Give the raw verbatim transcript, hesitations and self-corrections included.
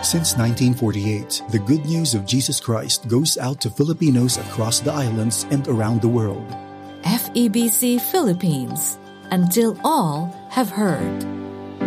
Since nineteen forty-eight, the good news of Jesus Christ goes out to Filipinos across the islands and around the world. F E B C Philippines, until all have heard.